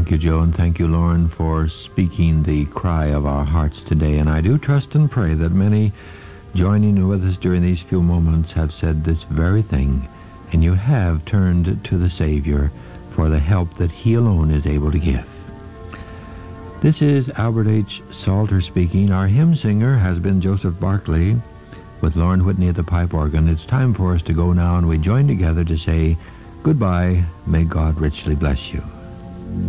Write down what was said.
Thank you, Joe, and thank you, Lauren, for speaking the cry of our hearts today. And I do trust and pray that many joining with us during these few moments have said this very thing, and you have turned to the Savior for the help that He alone is able to give. This is Albert H. Salter speaking. Our hymn singer has been Joseph Barkley, with Lauren Whitney at the pipe organ. It's time for us to go now, and we join together to say goodbye. May God richly bless you.